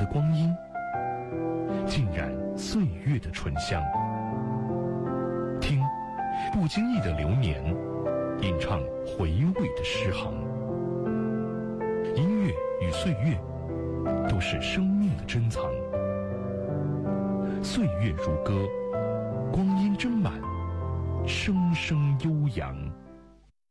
光阴，浸染岁月的醇香。听，不经意的流年，吟唱回味的诗行。音乐与岁月，都是生命的珍藏。岁月如歌，光阴斟满，声声悠扬。